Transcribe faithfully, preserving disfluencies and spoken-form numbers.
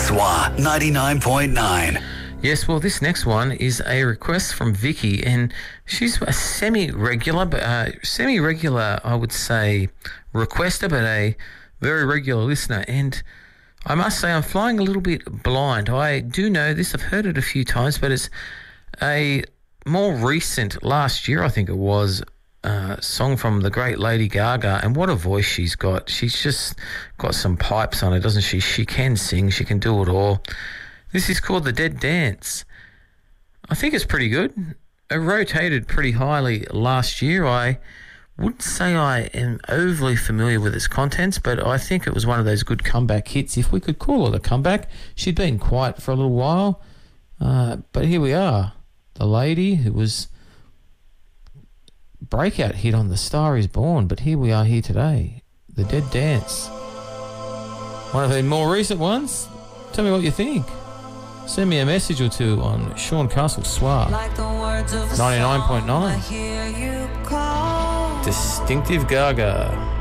S W A ninety-nine point nine. Yes, well, this next one is a request from Vicky, and she's a semi-regular, but uh, semi-regular, I would say, requester, but a very regular listener. And I must say, I'm flying a little bit blind. I do know this; I've heard it a few times, but it's a more recent, last year, I think it was, uh, song from the great Lady Gaga, and what a voice she's got. She's just got some pipes on her, doesn't she? She can sing, she can do it all. This is called The Dead Dance. I think it's pretty good. It rotated pretty highly last year. I wouldn't say I am overly familiar with its contents, but I think it was one of those good comeback hits, if we could call it a comeback. She'd been quiet for a little while, uh, but here we are. The lady who was breakout hit on The Star Is Born, but here we are here today. The Dead Dance. One of the more recent ones. Tell me what you think. Send me a message or two on Sean Castle S W A ninety-nine point nine. Distinctive Gaga.